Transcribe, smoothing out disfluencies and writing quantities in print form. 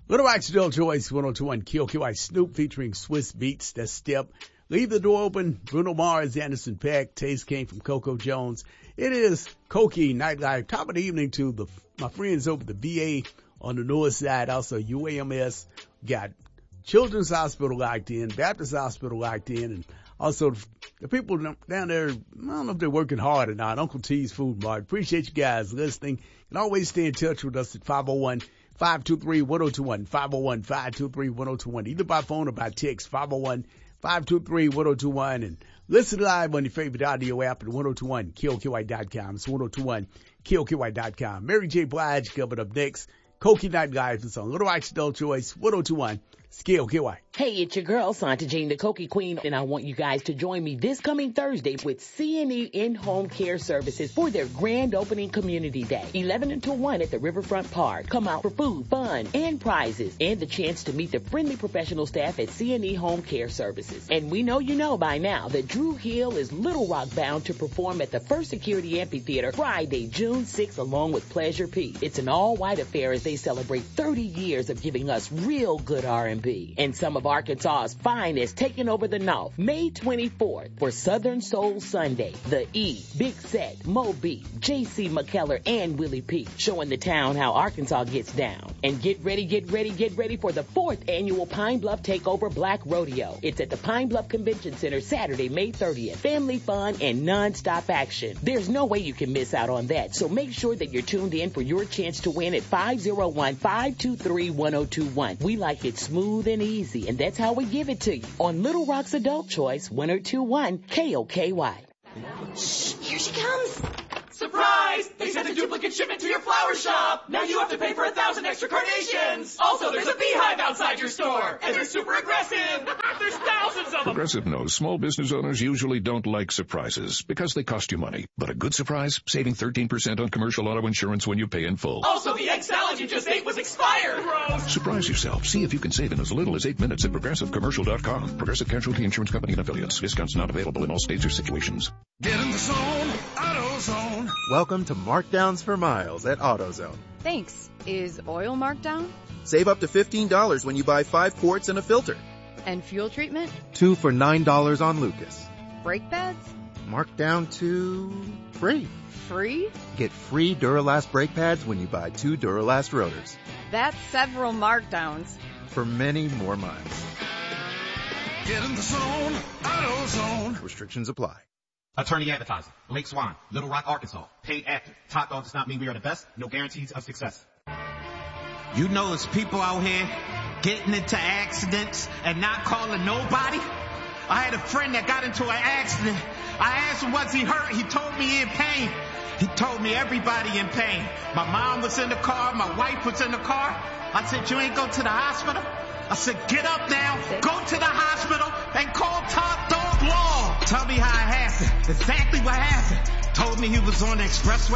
Little Rock Still Choice 102.1 KOKY Snoop featuring Swiss Beats. That Step. Leave the Door Open. Bruno Mars, Anderson .Paak. Taste came from Coco Jones. It is Koki Nightlife. Top of the evening to my friends over at the VA on the north side. Also UAMS. Got Children's Hospital locked in. Baptist Hospital locked in. And also the people down there, I don't know if they're working hard or not. Uncle T's Food Mart. Appreciate you guys listening. You can always stay in touch with us at 501-523-1021, 501-523-1021, either by phone or by text, 501-523-1021, and listen live on your favorite audio app at 1021KOKY.com. It's 1021KOKY.com. Mary J. Blige coming up next. Koki Nightlife is on Little Rock Adult Choice 1021 KOKY. Hey, it's your girl, Santa Jean, the Koki Queen, and I want you guys to join me this coming Thursday with C&E In-Home Care Services for their grand opening community day, 11 until 1 at the Riverfront Park. Come out for food, fun, and prizes, and the chance to meet the friendly professional staff at C&E Home Care Services. And we know you know by now that Drew Hill is Little Rock bound to perform at the First Security Amphitheater Friday, June 6th, along with Pleasure P. It's an all-white affair as they celebrate 30 years of giving us real good R&B. And some of Arkansas's finest taking over the North. May 24th for Southern Soul Sunday. The E, Big Set, Mo B, J.C. McKellar, and Willie P. showing the town how Arkansas gets down. And get ready for the 4th annual Pine Bluff Takeover Black Rodeo. It's at the Pine Bluff Convention Center Saturday, May 30th. Family fun and non-stop action. There's no way you can miss out on that. So make sure that you're tuned in for your chance to win at 501-523-1021. We like it smooth and easy, and that's how we give it to you on Little Rock's Adult Choice 1021 KOKY. Shh, here she comes. Surprise! They sent a duplicate shipment to your flower shop. Now you have to pay for 1,000 extra carnations. Also, there's a beehive outside your store, and they're super aggressive. There's thousands of them. Progressive knows small business owners usually don't like surprises because they cost you money. But a good surprise, saving 13% on commercial auto insurance when you pay in full. Also, the egg salad you just ate was expired. Gross. Surprise yourself. See if you can save in as little as 8 minutes at ProgressiveCommercial.com. Progressive Casualty Insurance Company and Affiliates. Discounts not available in all states or situations. Get in the zone, AutoZone. Welcome to Markdowns for Miles at AutoZone. Thanks. Is oil marked down? Save up to $15 when you buy 5 quarts and a filter. And fuel treatment? 2 for $9 on Lucas. Brake pads? Marked down to free. Free? Get free Duralast brake pads when you buy 2 Duralast rotors. That's several markdowns. For many more miles. Get in the zone, AutoZone. Restrictions apply. Attorney advertising. Lake Swan, Little Rock, Arkansas. Paid actor. Top dog does not mean we are the best. No guarantees of success. You know there's people out here getting into accidents and not calling nobody. I had a friend that got into an accident. I asked him, was he hurt? He told me in pain. He told me everybody in pain. My mom was in the car. My wife was in the car. I said, you ain't go to the hospital? I said, get up now, go to the hospital, and call Top Dog Law. Tell me how it happened, exactly what happened. Told me he was on the expressway.